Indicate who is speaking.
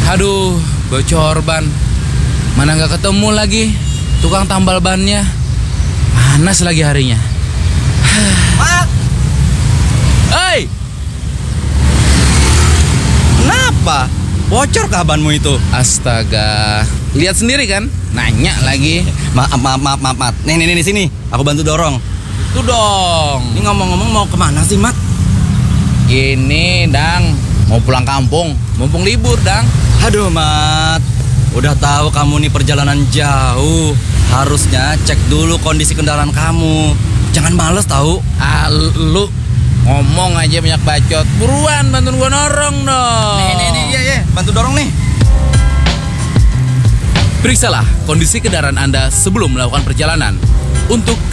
Speaker 1: Aduh, bocor ban. Mana nggak ketemu lagi tukang tambal bannya. Panas lagi harinya.
Speaker 2: Mak,
Speaker 1: Hei,
Speaker 2: kenapa? Bocor kah banmu itu?
Speaker 1: astaga. Lihat sendiri kan? Nanya lagi.
Speaker 2: Maaf. Nih, sini. Aku bantu dorong.
Speaker 1: Tuh dong.
Speaker 2: Ini ngomong-ngomong mau kemana sih, Mat?
Speaker 1: Gini, Dang. Mau pulang kampung. Mumpung libur, Dang.
Speaker 2: Aduh, Mat. Udah tahu kamu nih perjalanan jauh. Harusnya cek dulu kondisi kendaraan kamu. Jangan males tahu.
Speaker 1: Lu ngomong aja banyak bacot. Buruan bantuin gua norong dong.
Speaker 2: Iya. Bantu dorong nih.
Speaker 1: Periksalah kondisi kendaraan Anda sebelum melakukan perjalanan. Untuk